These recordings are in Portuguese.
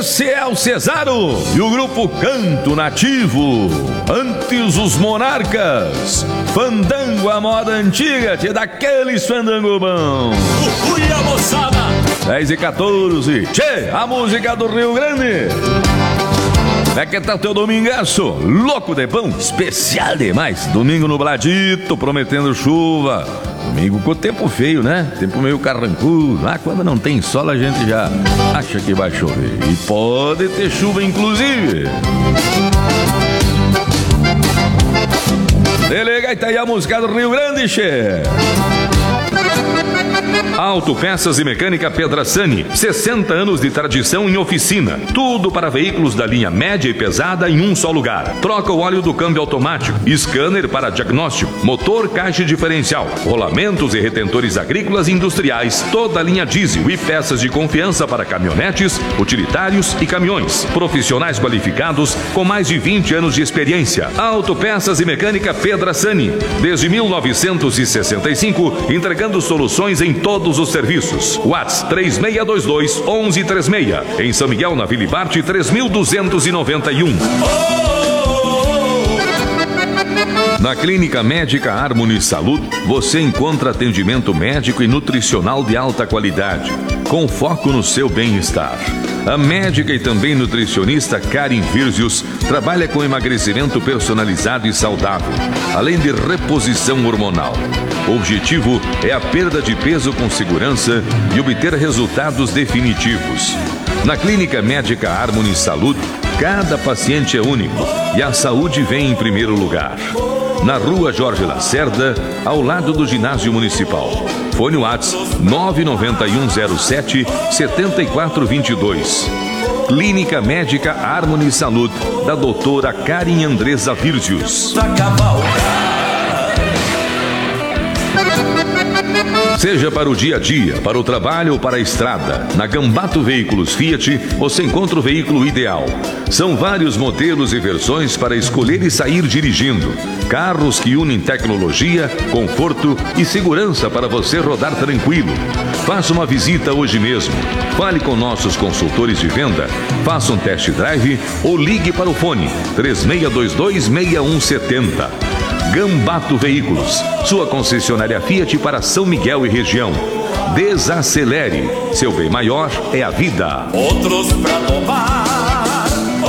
Esse é o Cesaro e o grupo Canto Nativo. Antes os Monarcas. Fandango à moda antiga, te daqueles fandango bom. Ui, a moçada. 10h14, tchê, a música do Rio Grande. É que tá o teu domingaço, louco de bom, especial demais. Domingo nubladito, prometendo chuva. Domingo com o tempo feio, né? Tempo meio carrancudo. Quando não tem sol a gente já acha que vai chover. E pode ter chuva inclusive. Delega, e tá aí a música do Rio Grande, che. Autopeças e Mecânica Pedrassani, 60 anos de tradição em oficina. Tudo para veículos da linha média e pesada em um só lugar. Troca o óleo do câmbio automático, scanner para diagnóstico, motor, caixa diferencial, rolamentos e retentores agrícolas e industriais, toda a linha diesel e peças de confiança para caminhonetes, utilitários e caminhões. Profissionais qualificados com mais de 20 anos de experiência. Autopeças e Mecânica Pedrassani, desde 1965, entregando soluções em todos os serviços. WhatsApp 3622-1136. Em São Miguel, na Vila Ibarte, 3291. Na Clínica Médica Harmony Saúde, você encontra atendimento médico e nutricional de alta qualidade, com foco no seu bem-estar. A médica e também nutricionista Karen Virzius trabalha com emagrecimento personalizado e saudável, além de reposição hormonal. O objetivo é a perda de peso com segurança e obter resultados definitivos. Na Clínica Médica Harmony Saúde, cada paciente é único e a saúde vem em primeiro lugar. Na Rua Jorge Lacerda, ao lado do Ginásio Municipal. Fone WhatsApp 99107-7422. Clínica Médica Harmony Saúde, da doutora Karen Andresa Virzius. Seja para o dia a dia, para o trabalho ou para a estrada, na Gambato Veículos Fiat você encontra o veículo ideal. São vários modelos e versões para escolher e sair dirigindo. Carros que unem tecnologia, conforto e segurança para você rodar tranquilo. Faça uma visita hoje mesmo. Fale com nossos consultores de venda, faça um test drive ou ligue para o fone 3622-6170. Gambato Veículos, sua concessionária Fiat para São Miguel e região. Desacelere, seu bem maior é a vida. Outros pra tomar.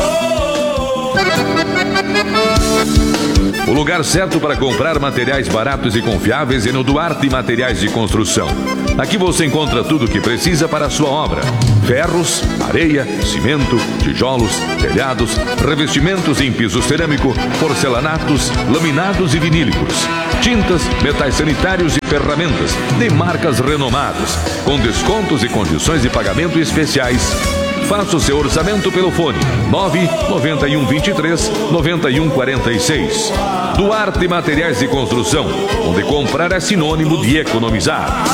O lugar certo para comprar materiais baratos e confiáveis é no Duarte Materiais de Construção. Aqui você encontra tudo o que precisa para a sua obra: ferros, areia, cimento, tijolos, telhados, revestimentos em piso cerâmico, porcelanatos, laminados e vinílicos, tintas, metais sanitários e ferramentas de marcas renomadas, com descontos e condições de pagamento especiais. Faça o seu orçamento pelo fone 99123-9146. Duarte Materiais de Construção, onde comprar é sinônimo de economizar.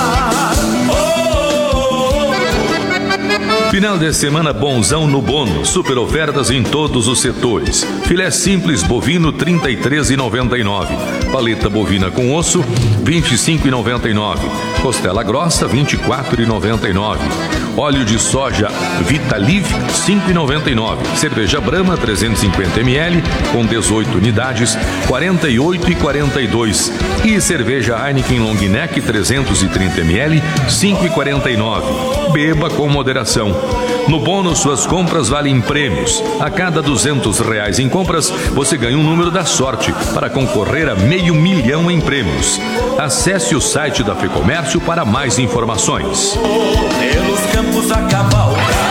Final de semana bonzão no Bono, super ofertas em todos os setores. Filé simples bovino R$ 33,99. Paleta bovina com osso R$ 25,99. Costela grossa R$ 24,99. Óleo de soja Vitaliv R$ 5,99. Cerveja Brahma 350 ml com 18 unidades R$ 48,42. E cerveja Heineken Long Neck 330 ml R$ 5,49. Beba com moderação. No Bono, suas compras valem prêmios. A cada R$200 em compras, você ganha um número da sorte para concorrer a R$500 mil em prêmios. Acesse o site da FEComércio para mais informações. Pelos campos a cavalgar.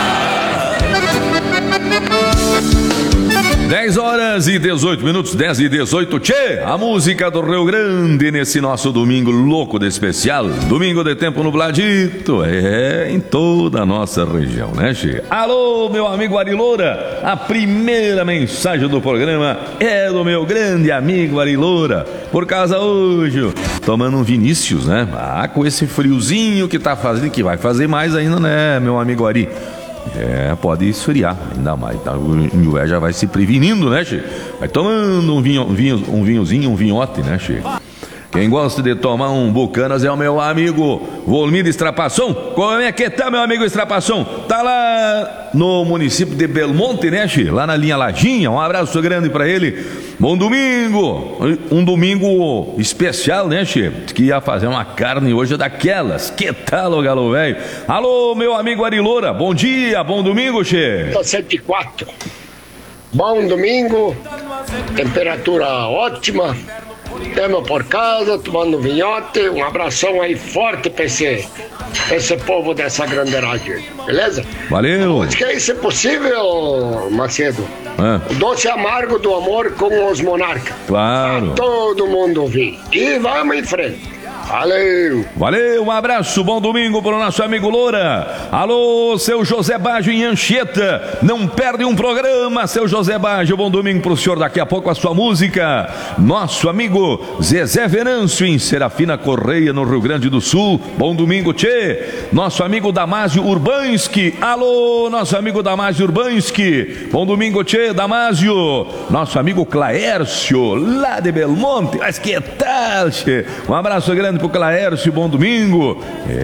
10h18, 10h18, tchê! A música do Rio Grande nesse nosso domingo louco de especial. Domingo de tempo nubladito, em toda a nossa região, né, tchê? Alô, meu amigo Ari Loura, a primeira mensagem do programa é do meu grande amigo Ari Loura. Por causa hoje, tomando um Vinícius, né? Com esse friozinho que tá fazendo, que vai fazer mais ainda, né, meu amigo Ari? Pode esfriar ainda mais, tá? O Nhué já vai se prevenindo, né, che? Vai tomando um vinhozinho, um vinhote, né, che? Quem gosta de tomar um Bucanas é o meu amigo Volmir Estrapação. Como é que tá, meu amigo Estrapação? Tá lá no município de Belmonte, né, Xi? Lá na linha Lajinha. Um abraço grande pra ele. Bom domingo. Um domingo especial, né, Xi? Que ia fazer uma carne hoje daquelas. Que tal, ô galo velho? Alô, meu amigo Ari Loura. Bom dia, bom domingo, Xi. 104. Bom domingo. Temperatura ótima. Estamos por casa, tomando vinhote. Um abração aí forte pra esse povo dessa grandeiragem, beleza? Valeu. Acho que é isso possível, Macedo. O doce amargo do amor com os monarcas. Claro. Pra todo mundo ouvir. E vamos em frente. Valeu! Valeu, um abraço, bom domingo para o nosso amigo Loura. Alô, seu José Baggio em Anchieta. Não perde um programa, seu José Baggio. Bom domingo para o senhor, daqui a pouco a sua música. Nosso amigo Zezé Venâncio em Serafina Correia, no Rio Grande do Sul. Bom domingo, tchê. Nosso amigo Damásio Urbanski. Alô, nosso amigo Damásio Urbanski. Bom domingo, tchê, Damásio. Nosso amigo Claércio, lá de Belmonte. Mas que tal, tchê? Um abraço grande pro Claércio, bom domingo.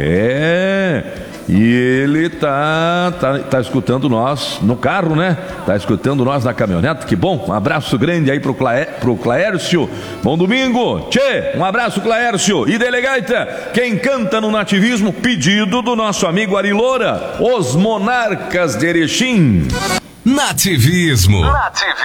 E ele tá escutando nós no carro, né? Tá escutando nós na caminhonete, que bom. Um abraço grande aí pro Claércio. Bom domingo. Tchê, um abraço, Claércio. E Delegaita, quem canta no nativismo, pedido do nosso amigo Ari Loura, Os Monarcas de Erechim. Nativismo.